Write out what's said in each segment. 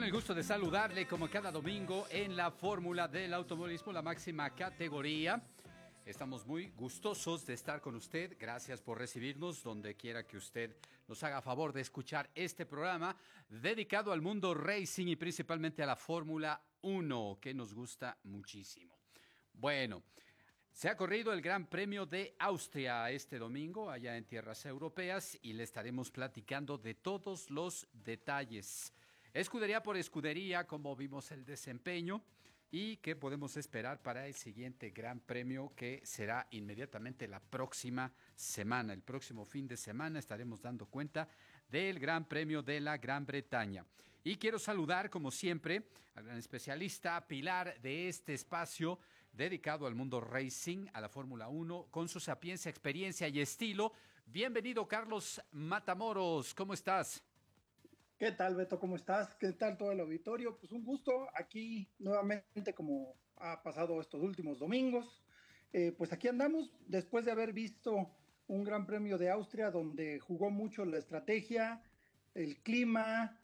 el gusto de saludarle como cada domingo en la Fórmula del Automovilismo, la máxima categoría. Estamos muy gustosos de estar con usted. Gracias por recibirnos donde quiera que usted nos haga favor de escuchar este programa dedicado al mundo racing y principalmente a la Fórmula 1, que nos gusta muchísimo. Bueno, se ha corrido el Gran Premio de Austria este domingo allá en tierras europeas y le estaremos platicando de todos los detalles. Escudería por escudería, como vimos el desempeño y qué podemos esperar para el siguiente Gran Premio, que será inmediatamente la próxima semana. El próximo fin de semana estaremos dando cuenta del Gran Premio de la Gran Bretaña. Y quiero saludar, como siempre, al gran especialista pilar de este espacio dedicado al mundo racing, a la Fórmula 1, con su sapiencia, experiencia y estilo. Bienvenido, Carlos Matamoros. ¿Cómo estás? ¿Qué tal, Beto? ¿Cómo estás? ¿Qué tal todo el auditorio? Pues un gusto aquí nuevamente, como ha pasado estos últimos domingos. Pues aquí andamos después de haber visto un Gran Premio de Austria donde jugó mucho la estrategia, el clima,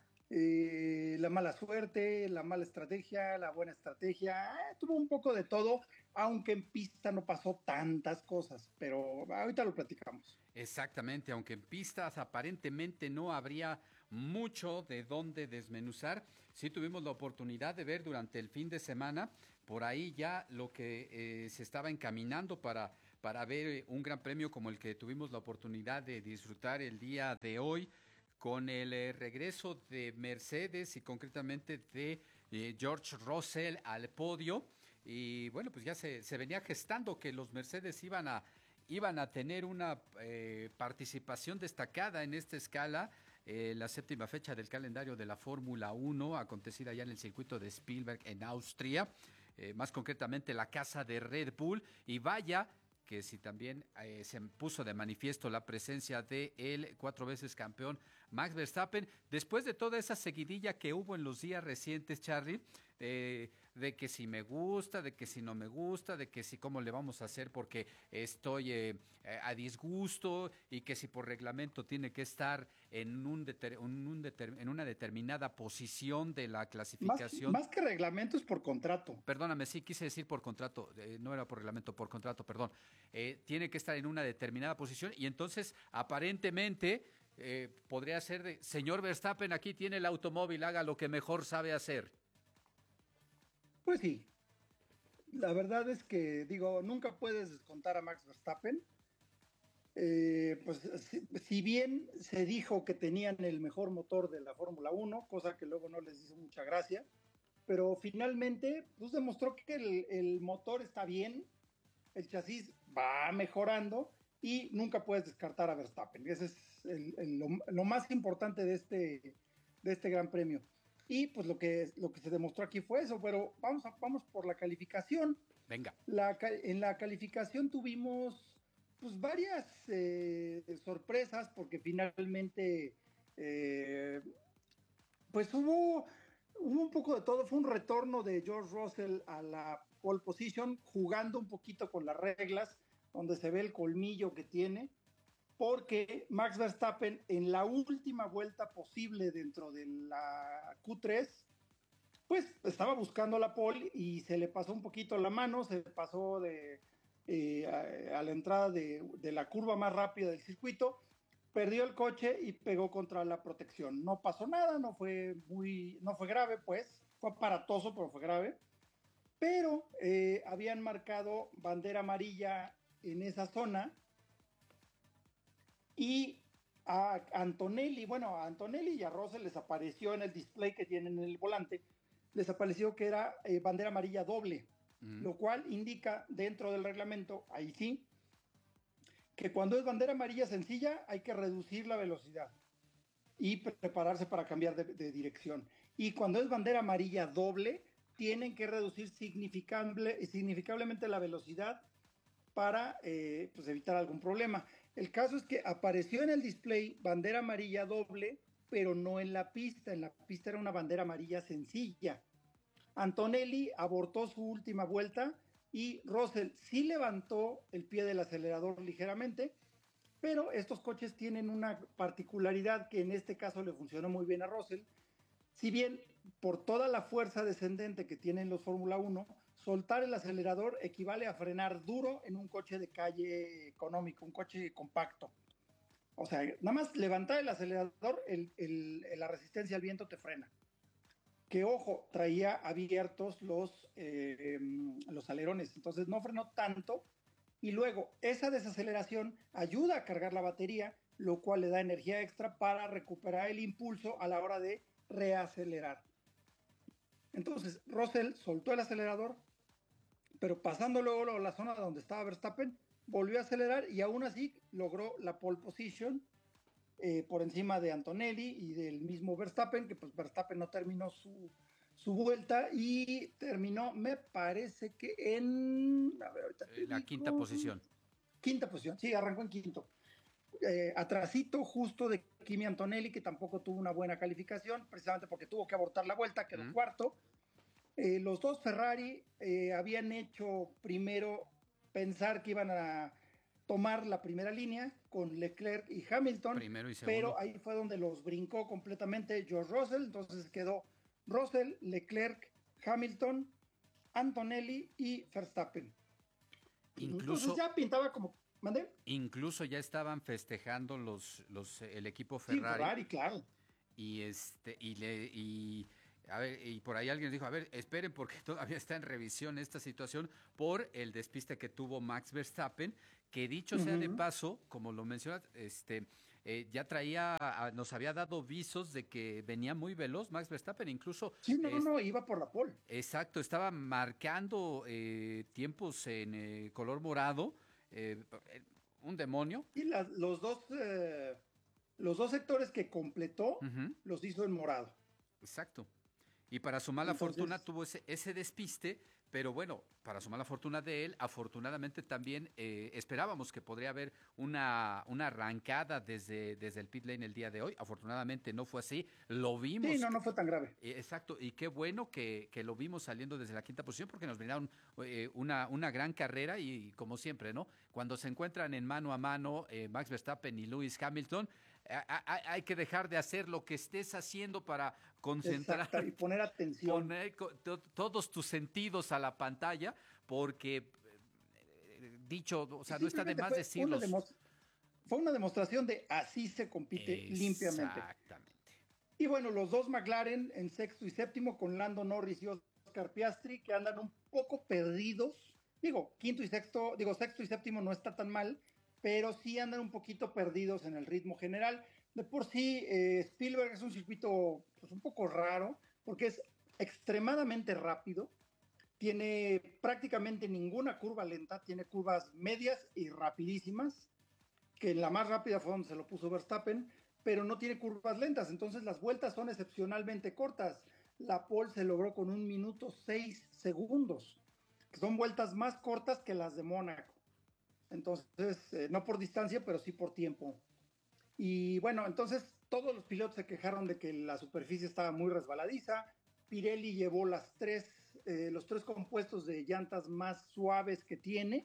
la mala suerte, la mala estrategia, la buena estrategia. Tuvo un poco de todo, aunque en pista no pasó tantas cosas, pero ahorita lo platicamos. Exactamente, aunque en pistas aparentemente no habría mucho de dónde desmenuzar, sí tuvimos la oportunidad de ver durante el fin de semana por ahí ya lo que se estaba encaminando para ver un gran premio como el que tuvimos la oportunidad de disfrutar el día de hoy, con el regreso de Mercedes y concretamente de George Russell al podio. Y bueno, pues ya se venía gestando que los Mercedes iban a tener una participación destacada en esta escala. La séptima fecha del calendario de la Fórmula 1, acontecida ya en el circuito de Spielberg en Austria, más concretamente la casa de Red Bull. Y vaya que si también se puso de manifiesto la presencia de el 4 veces campeón Max Verstappen, después de toda esa seguidilla que hubo en los días recientes, Charlie, de que si me gusta, de que si no me gusta, de que si cómo le vamos a hacer porque estoy a disgusto, y que si por reglamento tiene que estar en en una determinada posición de la clasificación. Más que reglamentos por contrato. Perdóname, sí, quise decir por contrato, no era por reglamento, por contrato, perdón. Tiene que estar en una determinada posición y entonces aparentemente podría ser de, señor Verstappen, aquí tiene el automóvil, haga lo que mejor sabe hacer. Pues sí, la verdad es que, digo, nunca puedes descontar a Max Verstappen. Pues si bien se dijo que tenían el mejor motor de la Fórmula 1, cosa que luego no les hizo mucha gracia, pero finalmente pues demostró que el motor está bien, el chasis va mejorando y nunca puedes descartar a Verstappen. Ese es lo más importante de este Gran Premio. Y pues lo que se demostró aquí fue eso, pero vamos por la calificación. Venga. En la calificación tuvimos pues varias sorpresas porque finalmente pues hubo un poco de todo. Fue un retorno de George Russell a la pole position, jugando un poquito con las reglas, donde se ve el colmillo que tiene, porque Max Verstappen en la última vuelta posible dentro de la Q3, pues estaba buscando la pole y se le pasó un poquito la mano, se pasó a la entrada de la curva más rápida del circuito, perdió el coche y pegó contra la protección. No pasó nada, no fue grave, pues, fue aparatoso, pero fue grave. Pero habían marcado bandera amarilla en esa zona y a Antonelli y a Russell les apareció en el display que tienen en el volante, les apareció que era bandera amarilla doble, lo cual indica dentro del reglamento, ahí sí, que cuando es bandera amarilla sencilla hay que reducir la velocidad y prepararse para cambiar de dirección. Y cuando es bandera amarilla doble, tienen que reducir significativamente la velocidad para pues evitar algún problema. El caso es que apareció en el display bandera amarilla doble, pero no en la pista. En la pista era una bandera amarilla sencilla. Antonelli abortó su última vuelta y Russell sí levantó el pie del acelerador ligeramente, pero estos coches tienen una particularidad que en este caso le funcionó muy bien a Russell, Si bien por toda la fuerza descendente que tienen los Fórmula 1, soltar el acelerador equivale a frenar duro en un coche de calle económico, un coche compacto. O sea, nada más levantar el acelerador, la resistencia al viento te frena. Que ojo, traía abiertos los alerones, entonces no frenó tanto. Y luego, esa desaceleración ayuda a cargar la batería, lo cual le da energía extra para recuperar el impulso a la hora de reacelerar. Entonces, Russell soltó el acelerador, pero pasando luego la zona donde estaba Verstappen, volvió a acelerar y aún así logró la pole position por encima de Antonelli y del mismo Verstappen, que pues Verstappen no terminó su vuelta y terminó, me parece que en... A ver, ahorita La digo, quinta posición. Quinta posición, sí, arrancó en quinto. Atrasito justo de Kimi Antonelli, que tampoco tuvo una buena calificación, precisamente porque tuvo que abortar la vuelta, quedó cuarto. Los dos Ferrari habían hecho primero pensar que iban a tomar la primera línea con Leclerc y Hamilton, Primero y segundo. pero ahí fue donde los brincó completamente George Russell, entonces quedó Russell, Leclerc, Hamilton, Antonelli y Verstappen. Entonces ya pintaba como... ¿Mandé? Incluso ya estaban festejando el equipo Ferrari. Sí, Ferrari, claro. A ver, y por ahí alguien dijo, a ver, esperen porque todavía está en revisión esta situación por el despiste que tuvo Max Verstappen, que dicho sea de paso, como lo mencionas, ya nos había dado visos de que venía muy veloz Max Verstappen, incluso... Sí, no, iba por la pole. Exacto, estaba marcando tiempos en color morado, un demonio. Y los dos sectores que completó los hizo en morado. Exacto. Y para su mala fortuna tuvo ese despiste, pero bueno, para su mala fortuna de él, afortunadamente también esperábamos que podría haber una arrancada desde el pit lane el día de hoy. Afortunadamente no fue así, lo vimos. Sí, no fue tan grave. Exacto, y qué bueno que lo vimos saliendo desde la quinta posición porque nos brindaron una gran carrera y como siempre, ¿no? Cuando se encuentran en mano a mano Max Verstappen y Lewis Hamilton, hay que dejar de hacer lo que estés haciendo para concentrar. Exacto, y poner atención. Poner todos tus sentidos a la pantalla, porque dicho, o sea, no está de más decirlo. Fue una demostración de así se compite limpiamente. Exactamente. Y bueno, los dos McLaren en sexto y séptimo con Lando Norris y Oscar Piastri, que andan un poco perdidos. Sexto y séptimo no está tan mal, pero sí andan un poquito perdidos en el ritmo general. De por sí, Spielberg es un circuito pues, un poco raro, porque es extremadamente rápido, tiene prácticamente ninguna curva lenta, tiene curvas medias y rapidísimas, que la más rápida fue donde se lo puso Verstappen, pero no tiene curvas lentas, entonces las vueltas son excepcionalmente cortas. La pole se logró con 1 minuto 6 segundos, que son vueltas más cortas que las de Mónaco. Entonces, no por distancia, pero sí por tiempo. Y bueno, entonces todos los pilotos se quejaron de que la superficie estaba muy resbaladiza. Pirelli llevó los tres compuestos de llantas más suaves que tiene.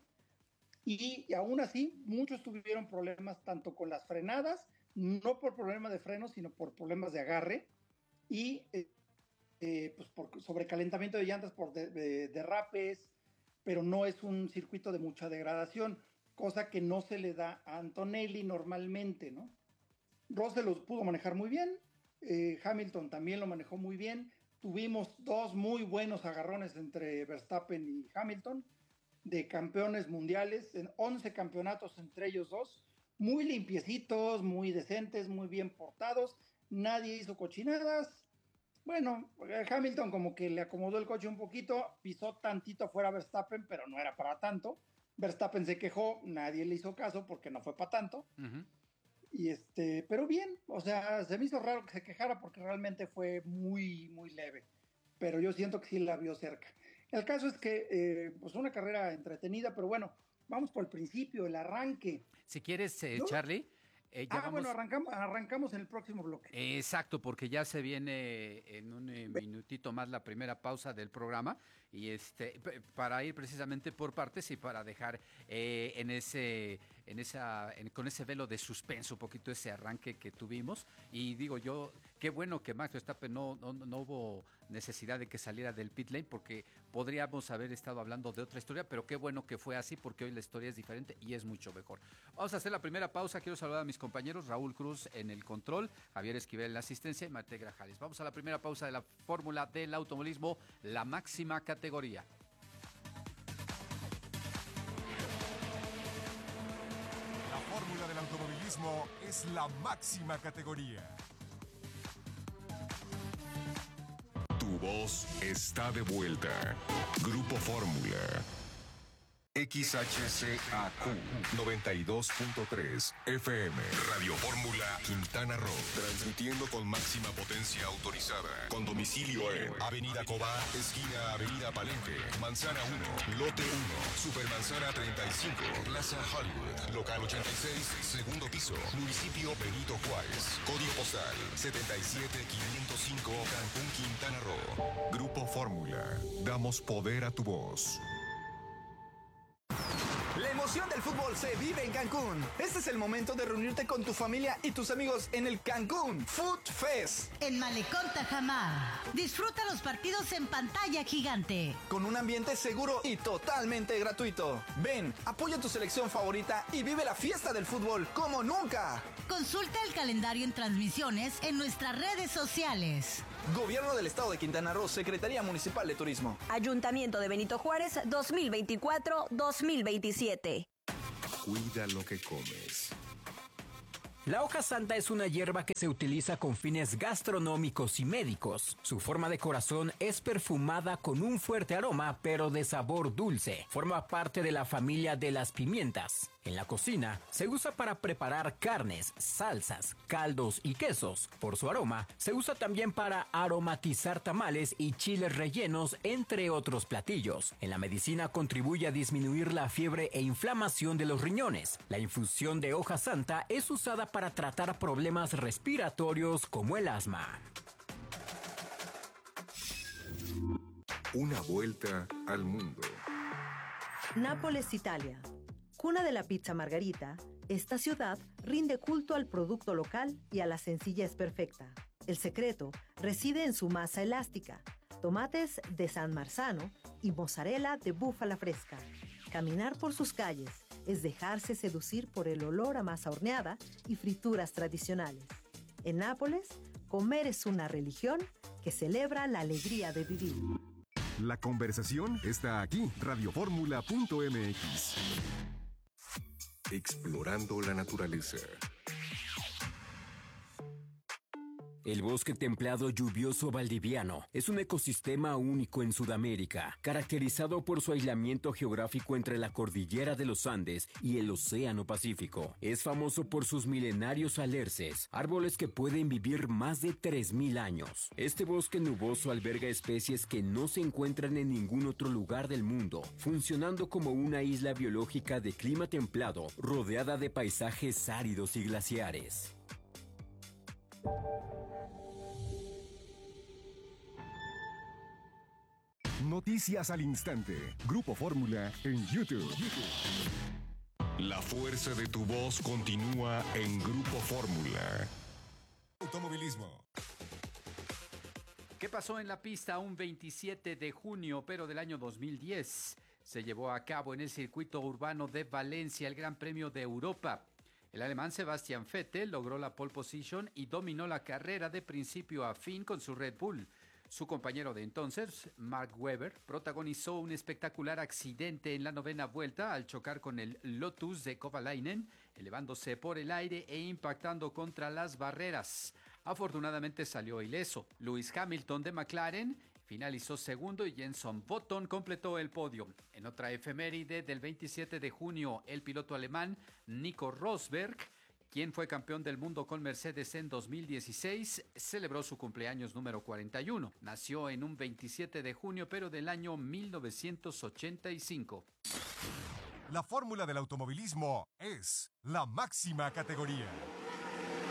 Y aún así, muchos tuvieron problemas tanto con las frenadas, no por problemas de freno, sino por problemas de agarre. Y pues por sobrecalentamiento de llantas, por derrapes, pero no es un circuito de mucha degradación, cosa que no se le da a Antonelli normalmente, ¿no? Russell los pudo manejar muy bien, Hamilton también lo manejó muy bien, tuvimos dos muy buenos agarrones entre Verstappen y Hamilton, de campeones mundiales, en 11 campeonatos entre ellos dos, muy limpiecitos, muy decentes, muy bien portados, nadie hizo cochinadas. Bueno, Hamilton como que le acomodó el coche un poquito, pisó tantito afuera a Verstappen, pero no era para tanto. Verstappen se quejó, nadie le hizo caso porque no fue para tanto. Y pero bien, o sea, se me hizo raro que se quejara porque realmente fue muy, muy leve. Pero yo siento que sí la vio cerca. El caso es que, pues una carrera entretenida, pero bueno, vamos por el principio, el arranque. Si quieres, ¿No? Charlie. Bueno, arrancamos en el próximo bloque. Exacto, porque ya se viene en un minutito más la primera pausa del programa y para ir precisamente por partes y para dejar en ese con ese velo de suspenso, un poquito ese arranque que tuvimos. Y digo yo, qué bueno que Max Verstappen no hubo necesidad de que saliera del pit lane, porque podríamos haber estado hablando de otra historia, pero qué bueno que fue así, porque hoy la historia es diferente y es mucho mejor. Vamos a hacer la primera pausa. Quiero saludar a mis compañeros, Raúl Cruz en el control, Javier Esquivel en la asistencia y Mate Grajales. Vamos a la primera pausa de la fórmula del automovilismo, la máxima categoría. La fórmula del automovilismo es la máxima categoría. Tu voz está de vuelta. Grupo Fórmula. XHCAQ 92.3 FM. Radio Fórmula Quintana Roo. Transmitiendo con máxima potencia autorizada. Con domicilio en Avenida Cobá, esquina Avenida Palenque, Manzana 1, Lote 1, Supermanzana 35, Plaza Hollywood, Local 86, segundo piso, Municipio Benito Juárez. Código postal 77505, Cancún, Quintana Roo. Grupo Fórmula. Damos poder a tu voz. La emoción del fútbol se vive en Cancún. Este es el momento de reunirte con tu familia y tus amigos en el Cancún Food Fest. En Malecón Tajamar. Disfruta los partidos en pantalla gigante. Con un ambiente seguro y totalmente gratuito. Ven, apoya tu selección favorita y vive la fiesta del fútbol como nunca. Consulta el calendario en transmisiones en nuestras redes sociales. Gobierno del Estado de Quintana Roo, Secretaría Municipal de Turismo. Ayuntamiento de Benito Juárez, 2024-2027. Cuida lo que comes. La hoja santa es una hierba que se utiliza con fines gastronómicos y médicos. Su forma de corazón es perfumada con un fuerte aroma, pero de sabor dulce. Forma parte de la familia de las pimientas. En la cocina se usa para preparar carnes, salsas, caldos y quesos. Por su aroma, se usa también para aromatizar tamales y chiles rellenos, entre otros platillos. En la medicina contribuye a disminuir la fiebre e inflamación de los riñones. La infusión de hoja santa es usada para tratar problemas respiratorios como el asma. Una vuelta al mundo. Nápoles, Italia. Cuna de la pizza margarita, esta ciudad rinde culto al producto local y a la sencillez perfecta. El secreto reside en su masa elástica, tomates de San Marzano y mozzarella de búfala fresca. Caminar por sus calles es dejarse seducir por el olor a masa horneada y frituras tradicionales. En Nápoles, comer es una religión que celebra la alegría de vivir. La conversación está aquí, radioformula.mx. Explorando la naturaleza. El bosque templado lluvioso valdiviano es un ecosistema único en Sudamérica, caracterizado por su aislamiento geográfico entre la cordillera de los Andes y el Océano Pacífico. Es famoso por sus milenarios alerces, árboles que pueden vivir más de 3.000 años. Este bosque nuboso alberga especies que no se encuentran en ningún otro lugar del mundo, funcionando como una isla biológica de clima templado, rodeada de paisajes áridos y glaciares. Noticias al instante. Grupo Fórmula en YouTube. La fuerza de tu voz continúa en Grupo Fórmula. Automovilismo. ¿Qué pasó en la pista un 27 de junio, pero del año 2010? Se llevó a cabo en el circuito urbano de Valencia el Gran Premio de Europa. El alemán Sebastian Vettel logró la pole position y dominó la carrera de principio a fin con su Red Bull. Su compañero de entonces, Mark Webber, protagonizó un espectacular accidente en la 9ª vuelta al chocar con el Lotus de Kovalainen, elevándose por el aire e impactando contra las barreras. Afortunadamente salió ileso. Lewis Hamilton de McLaren finalizó segundo y Jenson Button completó el podio. En otra efeméride del 27 de junio, el piloto alemán Nico Rosberg, quien fue campeón del mundo con Mercedes en 2016, celebró su cumpleaños número 41. Nació en un 27 de junio, pero del año 1985. La fórmula del automovilismo es la máxima categoría.